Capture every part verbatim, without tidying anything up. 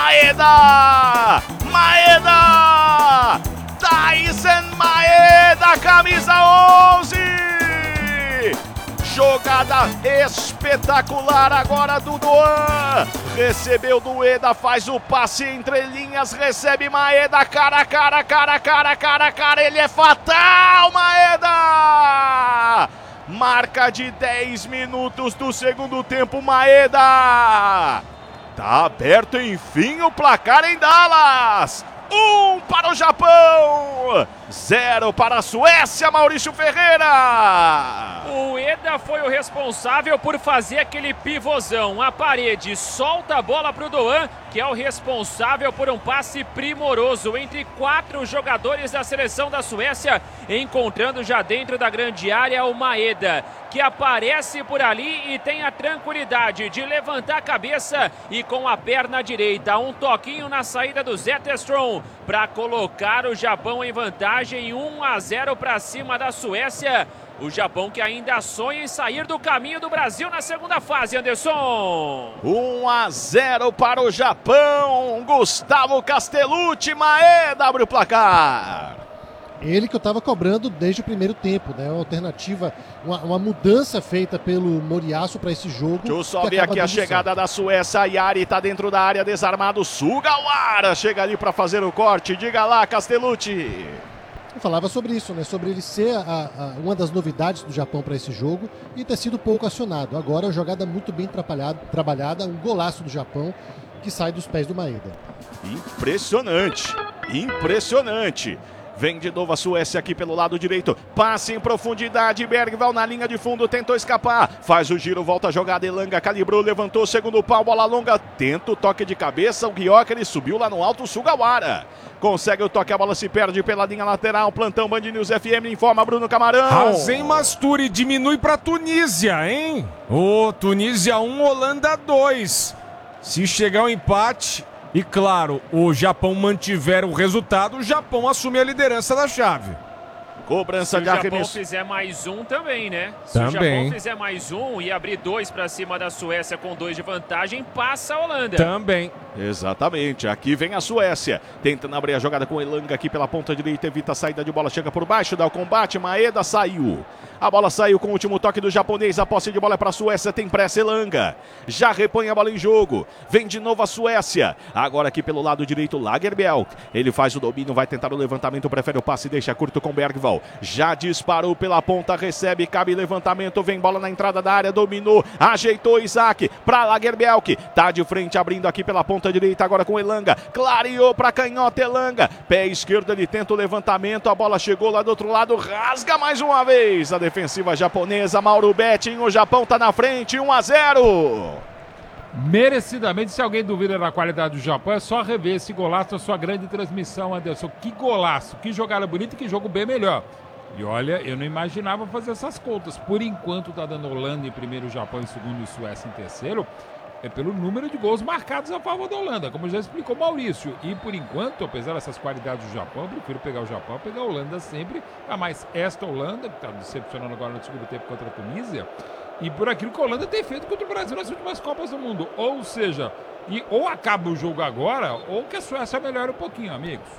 Maeda! Maeda! Tyson Maeda, camisa onze! Jogada espetacular agora do Doan. Recebeu do Ueda, faz o passe entre linhas, recebe Maeda, cara, cara, cara, cara, cara, cara, ele é fatal, Maeda! Marca de dez minutos do segundo tempo, Maeda! Tá aberto, enfim, o placar em Dallas! Um para o Japão, zero para a Suécia, Maurício Ferreira. O Ueda foi o responsável por fazer aquele pivôzão. A parede solta a bola para o Doan, que é o responsável por um passe primoroso entre quatro jogadores da seleção da Suécia, encontrando já dentro da grande área o Maeda, que aparece por ali e tem a tranquilidade de levantar a cabeça e com a perna direita, um toquinho na saída do Zetterstrom para colocar o Japão em vantagem, um a zero para cima da Suécia. O Japão que ainda sonha em sair do caminho do Brasil na segunda fase, Anderson. um a zero para o Japão. Gustavo Castellucci, Maeda abre o placar. Ele que eu estava cobrando desde o primeiro tempo, né? Uma alternativa, uma, uma mudança feita pelo Moriaço para esse jogo. Deixa eu só ver aqui a chegada da Suécia. Yari está dentro da área, desarmado. Sugawara chega ali para fazer o corte. Diga lá, Castellucci. Eu falava sobre isso, né? Sobre ele ser a, a, uma das novidades do Japão para esse jogo e ter sido pouco acionado. Agora, uma jogada muito bem trabalhada, um golaço do Japão que sai dos pés do Maeda. Impressionante, impressionante. Vem de novo a Suécia aqui pelo lado direito. Passe em profundidade. Bergvall na linha de fundo. Tentou escapar. Faz o giro. Volta a jogada. Elanga calibrou. Levantou. Segundo pau. Bola longa. Tenta o toque de cabeça. O Guioca, ele subiu lá no alto. O Sugawara consegue o toque. A bola se perde pela linha lateral. Plantão Band News F M. Informa Bruno Camarão. Razem Masturi diminui para Tunísia, hein? Ô, Tunísia um, Holanda dois. Se chegar um empate... E claro, o Japão mantiver o resultado, o Japão assume a liderança da chave. Cobrança de arremesso. Se o Japão fizer mais um também, né? Se também. o Japão fizer mais um e abrir dois para cima da Suécia com dois de vantagem, passa a Holanda. Também. Exatamente, aqui vem a Suécia, tentando abrir a jogada com o Elanga aqui pela ponta direita, evita a saída de bola, chega por baixo, dá o combate, Maeda saiu. A bola saiu com o último toque do japonês, a posse de bola é para a Suécia, tem pressa Elanga. Já repõe a bola em jogo, vem de novo a Suécia. Agora aqui pelo lado direito, Lagerbielke. Ele faz o domínio, vai tentar o levantamento, prefere o passe, deixa curto com Bergvall. Já disparou pela ponta, recebe, cabe levantamento, vem bola na entrada da área, dominou, ajeitou Isaac para Lagerbielke. Tá de frente, abrindo aqui pela ponta direita, agora com Elanga. Clareou para canhota Elanga. Pé esquerdo, ele tenta o levantamento, a bola chegou lá do outro lado, rasga mais uma vez a defensiva japonesa. Mauro Betting, o Japão tá na frente, um a zero. Merecidamente, se alguém duvida da qualidade do Japão, é só rever esse golaço na sua grande transmissão, Anderson. Que golaço, que jogada bonita e que jogo bem melhor. E olha, eu não imaginava fazer essas contas. Por enquanto tá dando Holanda em primeiro, Japão em segundo e Suécia em terceiro. É pelo número de gols marcados a favor da Holanda, como já explicou Maurício. E por enquanto, apesar dessas qualidades do Japão, eu prefiro pegar o Japão, pegar a Holanda sempre. A mais esta Holanda, que está decepcionando agora no segundo tempo contra a Tunísia. E por aquilo que a Holanda tem feito contra o Brasil nas últimas Copas do Mundo. Ou seja, e ou acaba o jogo agora, ou que a Suécia melhora um pouquinho, amigos.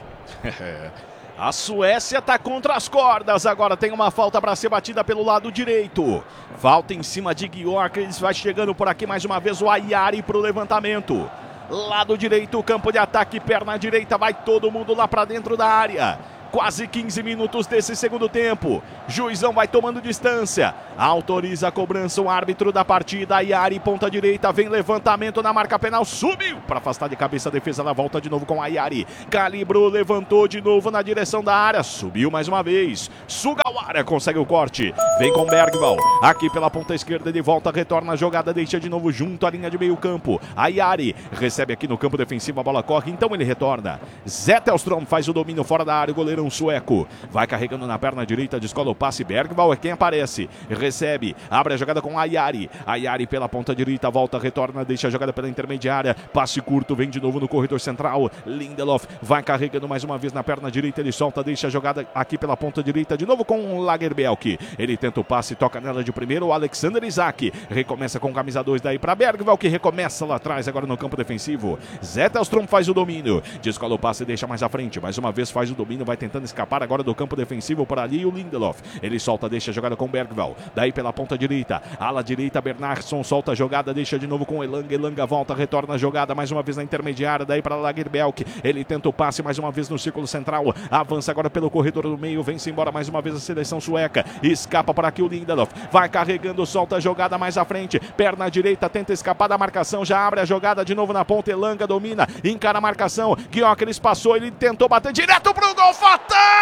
A Suécia está contra as cordas, agora tem uma falta para ser batida pelo lado direito. Falta em cima de Gyökeres, vai chegando por aqui mais uma vez o Ayari para o levantamento. Lado direito, campo de ataque, perna direita, vai todo mundo lá para dentro da área. Quase quinze minutos desse segundo tempo. Juizão vai tomando distância. Autoriza a cobrança o árbitro da partida. Ayari, ponta direita, vem levantamento na marca penal. Subiu para afastar de cabeça a defesa. Na volta de novo com Ayari. Calibrou, levantou de novo na direção da área. Subiu mais uma vez. Sugawara consegue o corte. Vem com Bergvall. Aqui pela ponta esquerda de volta. Retorna a jogada. Deixa de novo junto à linha de meio campo. Ayari recebe aqui no campo defensivo. A bola corre. Então ele retorna. Zetterstrom faz o domínio fora da área. O goleiro sueco vai carregando na perna direita, descola o passe. Bergvall é quem aparece, recebe, abre a jogada com Ayari. Ayari pela ponta direita, volta, retorna, deixa a jogada pela intermediária. Passe curto, vem de novo no corredor central. Lindelof vai carregando mais uma vez na perna direita, ele solta, deixa a jogada aqui pela ponta direita, de novo com o Lagerbielke. Ele tenta o passe, toca nela de primeiro, o Alexander Isaac. Recomeça com camisa dois daí para Bergvall, que recomeça lá atrás, agora no campo defensivo. Zetterstrom faz o domínio, descola o passe e deixa mais à frente. Mais uma vez faz o domínio, vai tentando escapar agora do campo defensivo por ali o Lindelof. Ele solta, deixa a jogada com Bergvall. Daí pela ponta direita, ala direita, Bernardsson solta a jogada, deixa de novo com Elanga. Elanga volta, retorna a jogada mais uma vez na intermediária, daí para Lagerbielke. Ele tenta o passe mais uma vez no círculo central, avança agora pelo corredor do meio, vem-se embora mais uma vez a seleção sueca. Escapa por aqui o Lindelof, vai carregando, solta a jogada mais à frente, perna direita, tenta escapar da marcação, já abre a jogada de novo na ponta. Elanga domina, encara a marcação. Gyökeres passou, ele tentou bater direto pro gol, fatal!